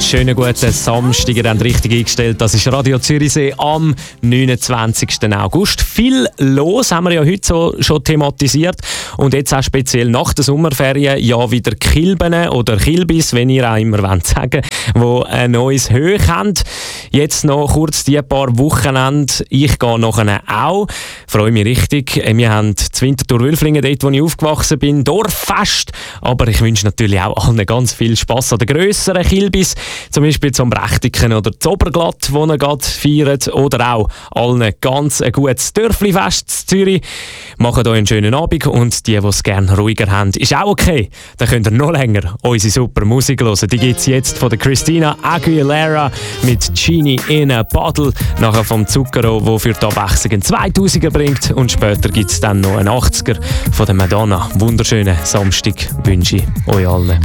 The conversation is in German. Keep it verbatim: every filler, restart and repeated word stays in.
Schönen guten Samstag, ihr habt richtig eingestellt. Das ist Radio Zürichsee am neunundzwanzigsten August. Viel los haben wir ja heute so schon thematisiert. Und jetzt auch speziell nach der Sommerferien ja wieder Kilben oder Kilbis, wenn ihr auch immer wollt sagen, wo ein neues Höch haben. Jetzt noch kurz die paar Wochenende. Ich gehe nachher auch. Freue mich richtig. Wir haben das Winterthur-Wülflingen, dort wo ich aufgewachsen bin, Dorffest. Aber ich wünsche natürlich auch allen ganz viel Spass an den grösseren Kilbis. Zum Beispiel zum Brechtiken oder das Oberglatt, das ihr gerade feiert. Oder auch allen ganz ein gutes Dörfli-Fest in Zürich. Macht euch einen schönen Abend und die, die es gerne ruhiger haben, ist auch okay. Dann könnt ihr noch länger unsere super Musik hören. Die gibt es jetzt von der Christina Aguilera mit Genie in a Bottle. Nachher vom Zucchero, der für die Abwechslung einen zweitausender bringt. Und später gibt es dann noch einen achtziger von der Madonna. Wunderschönen Samstag wünsche ich euch allen.